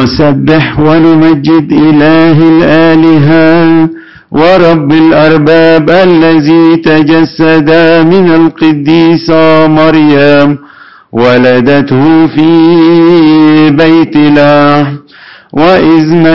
نسبح ونمجد إله الآلهة ورب الأرباب الذي تجسد من القديسة مريم ولدته في بيت لحم، وإذ